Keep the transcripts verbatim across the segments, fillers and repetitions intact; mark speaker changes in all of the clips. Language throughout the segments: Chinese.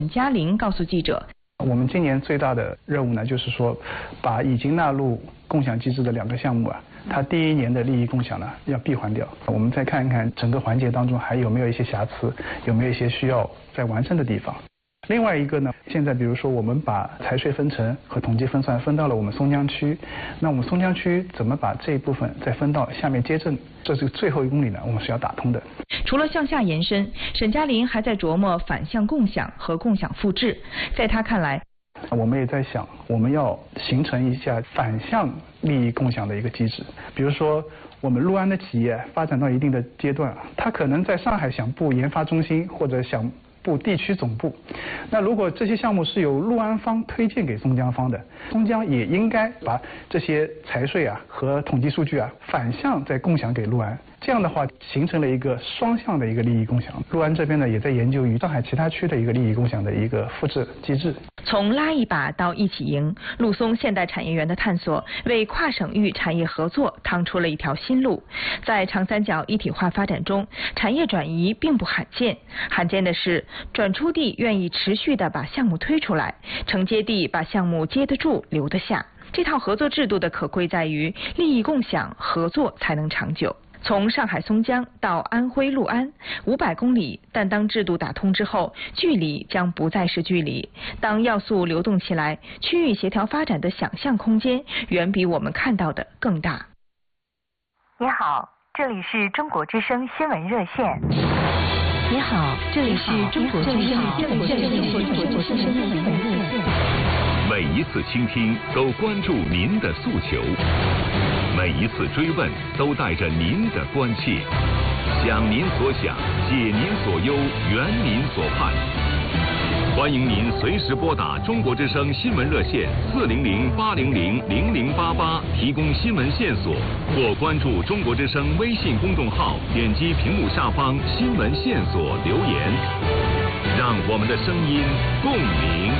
Speaker 1: 嘉玲告诉记者，
Speaker 2: 我们今年最大的任务呢，就是说把已经纳入共享机制的两个项目啊，它第一年的利益共享呢要闭环掉。我们再看一看整个环节当中还有没有一些瑕疵，有没有一些需要再完善的地方。另外一个呢，现在比如说我们把财税分成和统计分算分到了我们松江区，那我们松江区怎么把这一部分再分到下面街镇，这是最后一公里呢，我们是要打通的。
Speaker 1: 除了向下延伸，沈嘉玲还在琢磨反向共享和共享复制。在她看来，
Speaker 2: 我们也在想，我们要形成一下反向利益共享的一个机制。比如说，我们陆安的企业发展到一定的阶段，它可能在上海想布研发中心或者想布地区总部，那如果这些项目是由陆安方推荐给松江方的，松江也应该把这些财税啊和统计数据啊反向再共享给陆安。这样的话，形成了一个双向的一个利益共享。陆安这边呢，也在研究与上海其他区的一个利益共享的一个复制机制。
Speaker 1: 从拉一把到一起赢，陆松现代产业园的探索，为跨省域产业合作趟出了一条新路。在长三角一体化发展中，产业转移并不罕见，罕见的是转出地愿意持续地把项目推出来，承接地把项目接得住、留得下。这套合作制度的可贵在于利益共享，合作才能长久。从上海松江到安徽六安，五百公里，但当制度打通之后，距离将不再是距离。当要素流动起来，区域协调发展的想象空间远比我们看到的更大。
Speaker 3: 你好，这里是中国之声新闻热线。
Speaker 1: 你好，这里是中国之声新闻热线。
Speaker 4: 每一次倾听都关注您的诉求，每一次追问都带着您的关切，想您所想，解您所忧，圆您所盼。欢迎您随时拨打中国之声新闻热线四零零八零零零零八八提供新闻线索，或关注中国之声微信公众号，点击屏幕下方新闻线索留言，让我们的声音共鸣。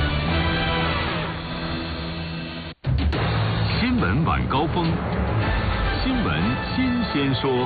Speaker 4: 新闻晚高峰，新闻新鲜说。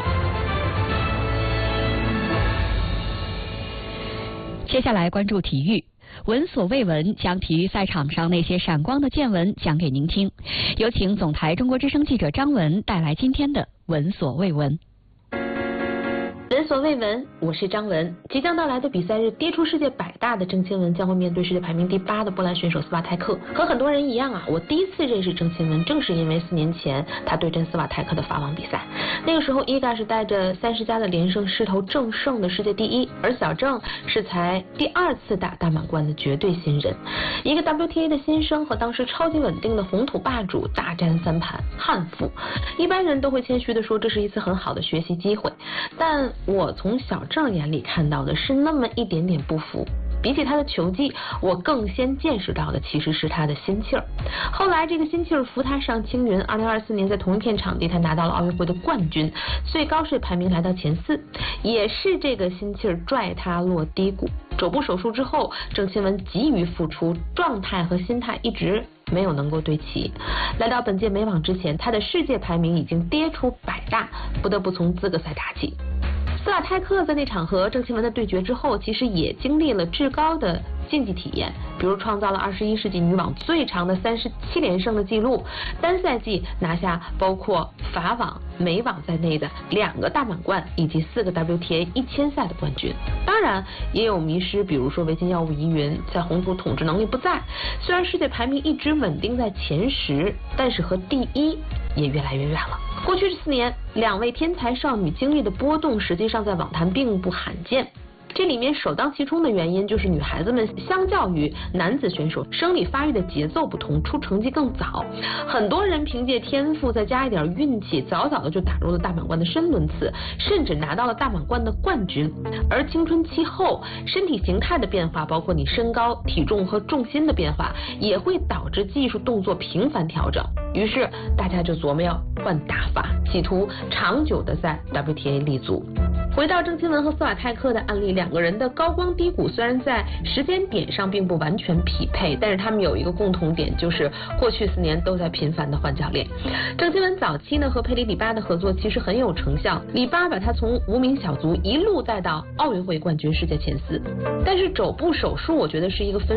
Speaker 5: 接下来关注体育，闻所未闻，将体育赛场上那些闪光的见闻讲给您听。有请总台中国之声记者张文带来今天的闻所未闻。
Speaker 6: 闻所未闻，我是张文。即将到来的比赛日，跌出世界百大的郑钦文将会面对世界排名第八的波兰选手斯瓦泰克。和很多人一样啊，我第一次认识郑钦文，正是因为四年前他对阵斯瓦泰克的法网比赛。那个时候，伊嘎是带着三十加的连胜势头正胜的世界第一，而小郑是才第二次打大满贯的绝对新人。一个 W T A 的新生和当时超级稳定的红土霸主大战三盘，悍负。一般人都会谦虚地说，这是一次很好的学习机会，但我从小郑眼里看到的是那么一点点不服。比起他的球技，我更先见识到的其实是他的心气儿。后来这个心气儿扶他上青云，二零二四年在同一片场地他拿到了奥运会的冠军，最高是排名来到前四，也是这个心气儿拽他落低谷。肘部手术之后，郑钦文急于复出，状态和心态一直没有能够对齐。来到本届美网之前，他的世界排名已经跌出百大，不得不从资格赛打起。斯瓦泰克在那场和郑钦文的对决之后，其实也经历了至高的竞技体验，比如创造了二十一世纪女网最长的三十七连胜的记录，单赛季拿下包括法网、美网在内的两个大满贯以及四个 W T A 一千赛的冠军。当然也有迷失，比如说违禁药物疑云，在红土统治能力不在，虽然世界排名一直稳定在前十，但是和第一也越来越远了。过去这四年，两位天才少女经历的波动，实际上在网坛并不罕见。这里面首当其冲的原因就是女孩子们相较于男子选手生理发育的节奏不同，出成绩更早。很多人凭借天赋再加一点运气，早早的就打入了大满贯的深轮次，甚至拿到了大满贯的冠军。而青春期后身体形态的变化，包括你身高、体重和重心的变化，也会导致技术动作频繁调整。 于是大家就琢磨要换打法，企图长久的在 W T A 立足。回到郑钦文和斯瓦泰克的案例，两个人的高光低谷虽然在时间点上并不完全匹配，但是他们有一个共同点，就是过去四年都在频繁的换教练。郑钦文早期呢和佩里里巴的合作其实很有成效，里巴把他从无名小卒一路带到奥运会冠军、世界前四。但是肘部手术，我觉得是一个分